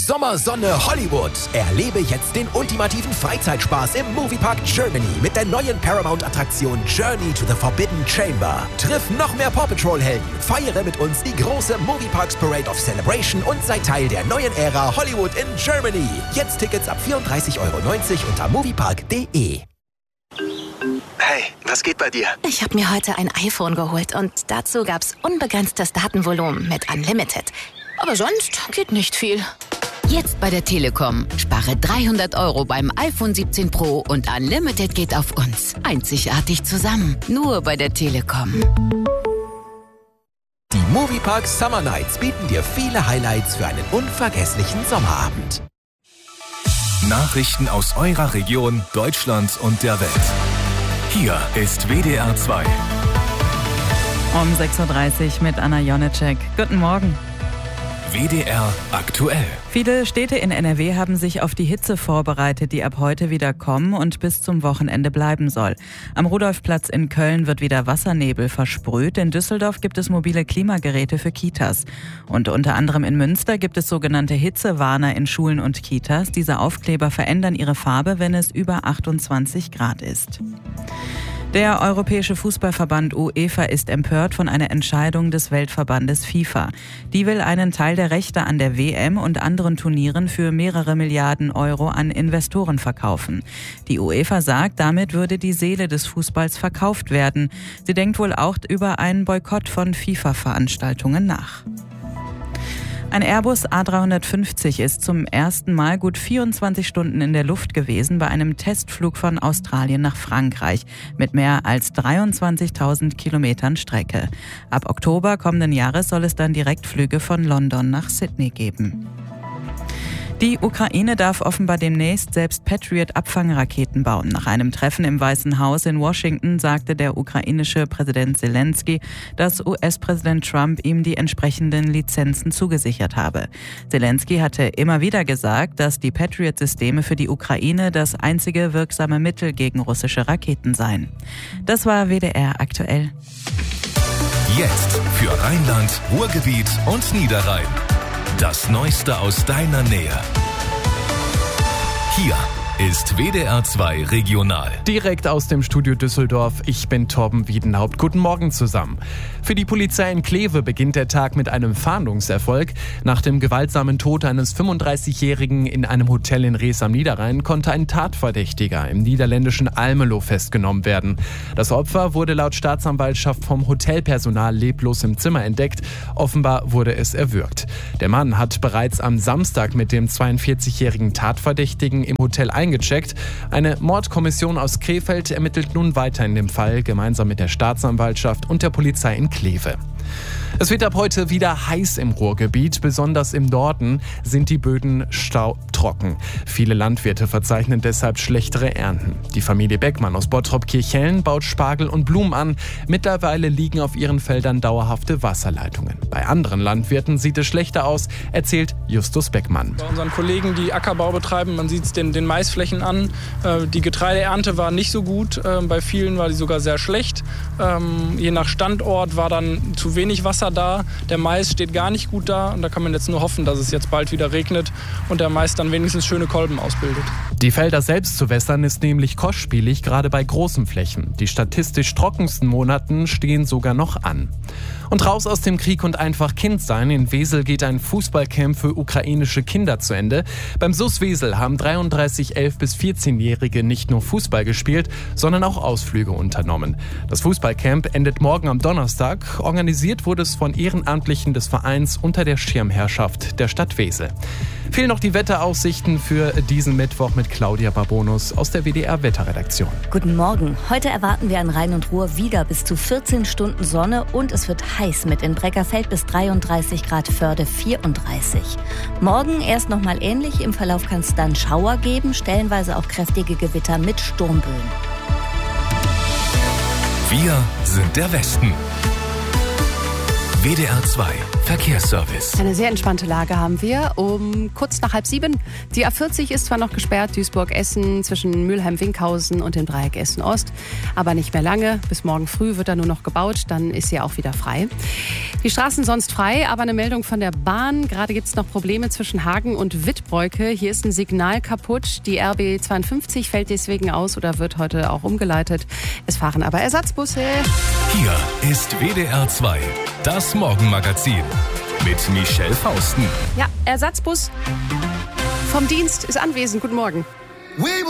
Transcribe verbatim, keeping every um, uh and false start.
Sommer, Sonne, Hollywood. Erlebe jetzt den ultimativen Freizeitspaß im Moviepark Germany mit der neuen Paramount-Attraktion Journey to the Forbidden Chamber. Triff noch mehr Paw Patrol-Helden, feiere mit uns die große Movieparks Parade of Celebration und sei Teil der neuen Ära Hollywood in Germany. Jetzt Tickets ab vierunddreißig Euro neunzig unter moviepark punkt de. Hey, was geht bei dir? Ich habe mir heute ein iPhone geholt und dazu gab's unbegrenztes Datenvolumen mit Unlimited. Aber sonst geht nicht viel. Jetzt bei der Telekom. Spare dreihundert Euro beim iPhone siebzehn Pro und Unlimited geht auf uns. Einzigartig zusammen. Nur bei der Telekom. Die Moviepark Summer Nights bieten dir viele Highlights für einen unvergesslichen Sommerabend. Nachrichten aus eurer Region, Deutschland und der Welt. Hier ist W D R zwei. Um sechs Uhr dreißig mit Anna Jonecek. Guten Morgen. W D R aktuell. Viele Städte in N R W haben sich auf die Hitze vorbereitet, die ab heute wieder kommen und bis zum Wochenende bleiben soll. Am Rudolfplatz in Köln wird wieder Wassernebel versprüht. In Düsseldorf gibt es mobile Klimageräte für Kitas. Und unter anderem in Münster gibt es sogenannte Hitzewarner in Schulen und Kitas. Diese Aufkleber verändern ihre Farbe, wenn es über achtundzwanzig Grad ist. Der Europäische Fußballverband UEFA ist empört von einer Entscheidung des Weltverbandes FIFA. Die will einen Teil der Rechte an der W M und anderen Turnieren für mehrere Milliarden Euro an Investoren verkaufen. Die UEFA sagt, damit würde die Seele des Fußballs verkauft werden. Sie denkt wohl auch über einen Boykott von FIFA-Veranstaltungen nach. Ein Airbus A dreihundertfünfzig ist zum ersten Mal gut vierundzwanzig Stunden in der Luft gewesen bei einem Testflug von Australien nach Frankreich mit mehr als dreiundzwanzigtausend Kilometern Strecke. Ab Oktober kommenden Jahres soll es dann Direktflüge von London nach Sydney geben. Die Ukraine darf offenbar demnächst selbst Patriot-Abfangraketen bauen. Nach einem Treffen im Weißen Haus in Washington sagte der ukrainische Präsident Zelensky, dass U S-Präsident Trump ihm die entsprechenden Lizenzen zugesichert habe. Zelensky hatte immer wieder gesagt, dass die Patriot-Systeme für die Ukraine das einzige wirksame Mittel gegen russische Raketen seien. Das war W D R aktuell. Jetzt für Rheinland, Ruhrgebiet und Niederrhein. Das Neueste aus deiner Nähe. Hier ist W D R zwei Regional. Direkt aus dem Studio Düsseldorf, ich bin Torben Wiedenhaupt. Guten Morgen zusammen. Für die Polizei in Kleve beginnt der Tag mit einem Fahndungserfolg. Nach dem gewaltsamen Tod eines fünfunddreißigjährigen in einem Hotel in Rees am Niederrhein konnte ein Tatverdächtiger im niederländischen Almelo festgenommen werden. Das Opfer wurde laut Staatsanwaltschaft vom Hotelpersonal leblos im Zimmer entdeckt. Offenbar wurde es erwürgt. Der Mann hat bereits am Samstag mit dem zweiundvierzigjährigen Tatverdächtigen im Hotel eingecheckt. Eine Mordkommission aus Krefeld ermittelt nun weiter in dem Fall, gemeinsam mit der Staatsanwaltschaft und der Polizei in Kleve. Es wird ab heute wieder heiß im Ruhrgebiet. Besonders im Norden sind die Böden staubtrocken. Viele Landwirte verzeichnen deshalb schlechtere Ernten. Die Familie Beckmann aus Bottrop-Kirchhellen baut Spargel und Blumen an. Mittlerweile liegen auf ihren Feldern dauerhafte Wasserleitungen. Bei anderen Landwirten sieht es schlechter aus, erzählt Justus Beckmann. Bei unseren Kollegen, die Ackerbau betreiben, man sieht es den, den Maisflächen an. Die Getreideernte war nicht so gut. Bei vielen war die sogar sehr schlecht. Je nach Standort war dann zu wenig Wasser da. Der Mais steht gar nicht gut da und da kann man jetzt nur hoffen, dass es jetzt bald wieder regnet und der Mais dann wenigstens schöne Kolben ausbildet. Die Felder selbst zu wässern ist nämlich kostspielig, gerade bei großen Flächen. Die statistisch trockensten Monaten stehen sogar noch an. Und raus aus dem Krieg und einfach Kind sein. In Wesel geht ein Fußballcamp für ukrainische Kinder zu Ende. Beim S U S Wesel haben dreiunddreißig elf- bis vierzehnjährige nicht nur Fußball gespielt, sondern auch Ausflüge unternommen. Das Fußballcamp endet morgen am Donnerstag. Organisiert wurde es von Ehrenamtlichen des Vereins unter der Schirmherrschaft der Stadt Wesel. Fehlen noch die Wetteraussichten für diesen Mittwoch mit Claudia Barbonus aus der W D R-Wetterredaktion. Guten Morgen. Heute erwarten wir an Rhein und Ruhr wieder bis zu vierzehn Stunden Sonne und es wird heiß mit in Breckerfeld bis dreiunddreißig Grad, Förde vierunddreißig. Morgen erst noch mal ähnlich. Im Verlauf kann es dann Schauer geben, stellenweise auch kräftige Gewitter mit Sturmböen. Wir sind der Westen. W D R zwei Verkehrsservice. Eine sehr entspannte Lage haben wir. Um kurz nach halb sieben. Die A vierzig ist zwar noch gesperrt, Duisburg-Essen zwischen Mülheim-Winkhausen und dem Dreieck Essen-Ost, aber nicht mehr lange. Bis morgen früh wird da nur noch gebaut, dann ist sie auch wieder frei. Die Straßen sonst frei, aber eine Meldung von der Bahn. Gerade gibt es noch Probleme zwischen Hagen und Wittbreuke. Hier ist ein Signal kaputt. Die R B zweiundfünfzig fällt deswegen aus oder wird heute auch umgeleitet. Es fahren aber Ersatzbusse. Hier ist W D R zwei, das Morgenmagazin mit Michelle Fausten. Ja, Ersatzbus vom Dienst ist anwesend. Guten Morgen.